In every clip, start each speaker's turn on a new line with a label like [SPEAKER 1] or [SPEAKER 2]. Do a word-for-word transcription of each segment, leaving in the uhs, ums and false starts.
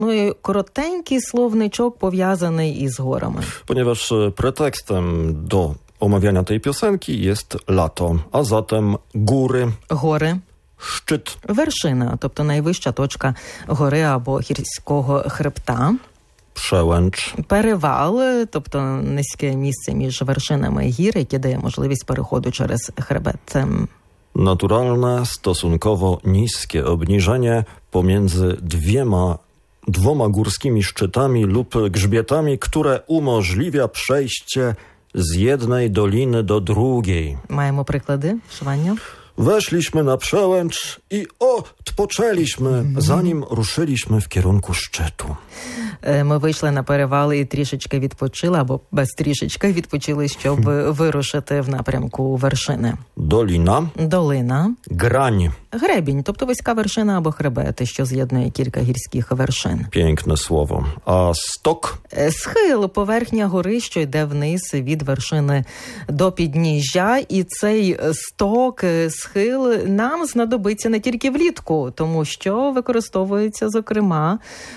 [SPEAKER 1] Ну і коротенький словничок пов'язаний із горами.
[SPEAKER 2] Ponieważ pretekstem do omawiania tej piosenki jest lato, a zatem góry.
[SPEAKER 1] Гори.
[SPEAKER 2] Szczyt.
[SPEAKER 1] Вершина, тобто найвища точка гори або гірського хребта.
[SPEAKER 2] Przełęcz.
[SPEAKER 1] Перевал, тобто низьке місце між вершинами гір, яке дає можливість переходу через хребет.
[SPEAKER 2] Naturalne, stosunkowo niskie obniżenie pomiędzy dwiema, dwoma górskimi szczytami lub grzbietami, które umożliwia przejście z jednej doliny do drugiej.
[SPEAKER 1] Маємо приклади вшивання.
[SPEAKER 2] Weszliśmy na przełęcz i odpoczęliśmy, zanim ruszyliśmy w kierunku szczytu.
[SPEAKER 1] Ми вийшли на перевал і трішечки відпочили, або без трішечки відпочили, щоб вирушити в напрямку вершини.
[SPEAKER 2] Dolina.
[SPEAKER 1] Долина.
[SPEAKER 2] Grań.
[SPEAKER 1] Гребінь, тобто вузька вершина або хребет, що з'єднує кілька гірських вершин.
[SPEAKER 2] Piękne słowo. A stok?
[SPEAKER 1] Схил, поверхня гори, що йде вниз від вершини до підніжжя. І цей сток, схил нам знадобиться не тільки влітку, тому що використовується, зокрема,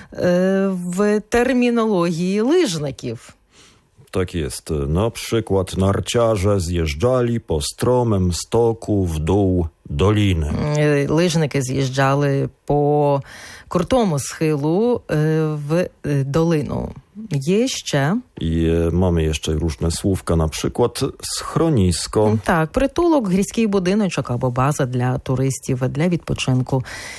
[SPEAKER 1] w terminologii lyżników.
[SPEAKER 2] Tak jest. Na przykład narciarze zjeżdżali po stromym stoku w dół doliny.
[SPEAKER 1] Лижники з'їжджали по крутому схилу w долину. Є ще.
[SPEAKER 2] I mamy jeszcze różne słówka, na przykład schronisko.
[SPEAKER 1] Так, притулок, гірський будиночок або база для туристів, для відпочинку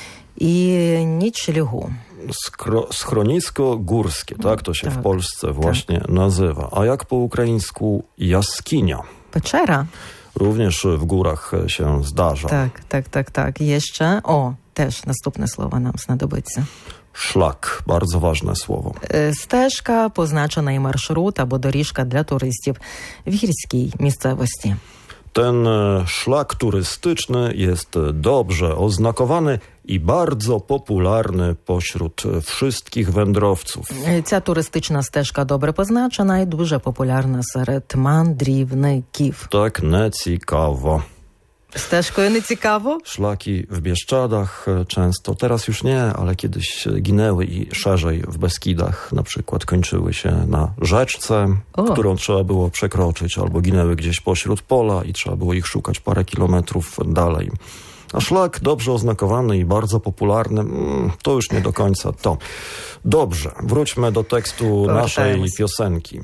[SPEAKER 1] і нічлігу.
[SPEAKER 2] Skro, schronisko górskie, tak to się
[SPEAKER 1] tak,
[SPEAKER 2] w Polsce właśnie
[SPEAKER 1] tak.
[SPEAKER 2] nazywa. A jak po ukraińsku jaskinia?
[SPEAKER 1] Peczera.
[SPEAKER 2] Również w górach się zdarza.
[SPEAKER 1] Tak, tak, tak, tak. Jeszcze, o, też następne słowo nam znадобиться.
[SPEAKER 2] Szlak, bardzo ważne słowo.
[SPEAKER 1] Стежка, позначений маршрут або доріжка для туристів в гірській місцевості.
[SPEAKER 2] Ten szlak turystyczny jest dobrze oznakowany i bardzo popularny pośród wszystkich wędrowców.
[SPEAKER 1] Ця туристична стежка добре позначена і дуже популярна серед мандрівників.
[SPEAKER 2] Tak, nie ciekawo.
[SPEAKER 1] Стежкою не цікаво?
[SPEAKER 2] Szlaki w Bieszczadach często, teraz już nie, ale kiedyś ginęły i szerzej w Beskidach na przykład kończyły się na rzeczce,
[SPEAKER 1] o. którą
[SPEAKER 2] trzeba było przekroczyć, albo ginęły gdzieś pośród pola i trzeba było ich szukać parę kilometrów dalej. A szlak dobrze oznakowany i bardzo popularny, to już nie do końca to. Dobrze, wróćmy do tekstu naszej piosenki.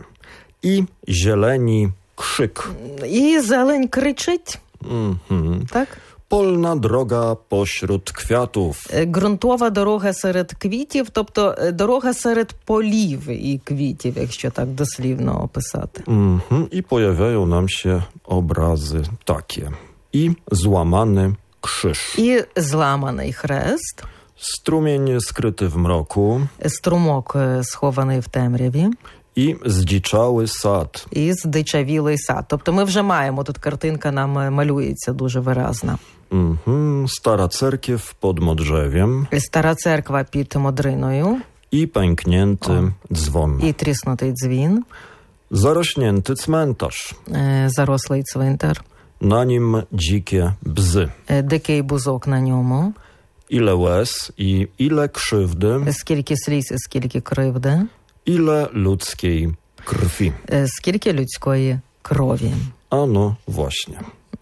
[SPEAKER 2] I zieleni krzyk.
[SPEAKER 1] I zeleń kryczить.
[SPEAKER 2] Mm-hmm.
[SPEAKER 1] Tak?
[SPEAKER 2] Polna droga pośród kwiatów.
[SPEAKER 1] Ґрунтова дорога серед квітів, тобто дорога серед полів і квітів, якщо так дослівно описати.
[SPEAKER 2] Mm-hmm. I pojawiają nam się obrazy takie. I złamany krzyż.
[SPEAKER 1] І зламаний хрест.
[SPEAKER 2] Strumień skryty w mroku.
[SPEAKER 1] Струмок схований в темряві.
[SPEAKER 2] І зді-чалий сад.
[SPEAKER 1] І здичавілий сад. Тобто ми вже маємо, тут картинка нам малюється дуже виразно.
[SPEAKER 2] Mm-hmm. Stara cerkiew pod modrzewiem.
[SPEAKER 1] Стара церква під модриною.
[SPEAKER 2] I pęknięty
[SPEAKER 1] o.
[SPEAKER 2] dzwon.
[SPEAKER 1] І тріснутий дзвін.
[SPEAKER 2] Zarośnięty cmentarz.
[SPEAKER 1] Е, зарослий цвинтар.
[SPEAKER 2] Na nim dzikie bzy.
[SPEAKER 1] Е, дикий бузок на ньому.
[SPEAKER 2] Ile łez i ile krzywdy.
[SPEAKER 1] Скільки сліз і скільки кривди.
[SPEAKER 2] Ile ludzkiej krwi.
[SPEAKER 1] Е, скільки людської крові.
[SPEAKER 2] Ano właśnie.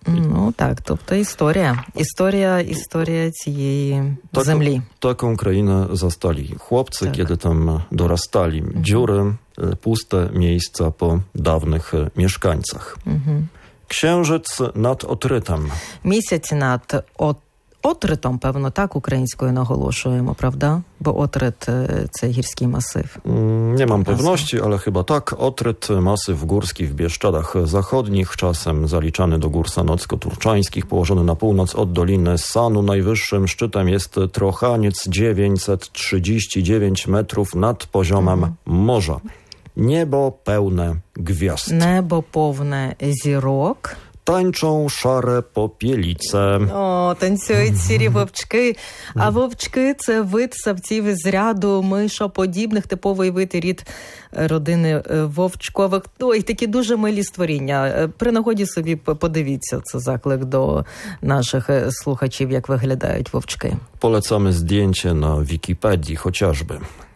[SPEAKER 1] Ну так, тобто історія. Історія, історія цієї
[SPEAKER 2] Taką,
[SPEAKER 1] землі.
[SPEAKER 2] Taką krainę zastali chłopcy,
[SPEAKER 1] tak.
[SPEAKER 2] kiedy tam dorastali. Mhm. Dziury, puste miejsca po dawnych mieszkańcach.
[SPEAKER 1] Mhm.
[SPEAKER 2] Księżyc nad Otrytem.
[SPEAKER 1] Місяць над от, Отритом, певно, так українською наголошуємо, правда? Бо Отрит – це гірський масив.
[SPEAKER 2] Nie mam pewności, ale chyba tak. Otryt, masyw górski w Bieszczadach Zachodnich, czasem zaliczany do gór sanocko-turczańskich, położony na północ od Doliny Sanu. Najwyższym szczytem jest Trochaniec, dziewięćset trzydzieści dziewięć metrów nad poziomem mhm. morza. Niebo pełne gwiazd.
[SPEAKER 1] Небо повне зірок.
[SPEAKER 2] Tańczą szare popielice.
[SPEAKER 1] О, танцюють сірі вовчки. А вовчки – це вид савців із ряду мишоподібних, типовий вид і рід родини вовчкових. Ой, такі дуже милі створіння. При нагоді собі подивіться, це заклик до наших слухачів, як виглядають вовчки.
[SPEAKER 2] Polecamy zdjęcie na Wikipedii chociażby.